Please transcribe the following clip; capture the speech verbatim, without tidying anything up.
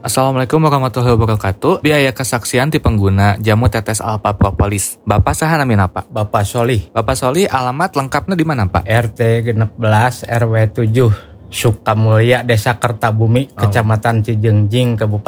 Assalamualaikum warahmatullahi wabarakatuh. Biaya kesaksian ti pengguna jamu tetes alfa propolis. Bapak saha namina Pak? Bapak Solih, Bapak Soli, alamat lengkapnya di mana Pak? R T enam belas R W tujuh, Sukamulya, Desa Kertabumi, Oh. Kecamatan Cijengjing, Kabupaten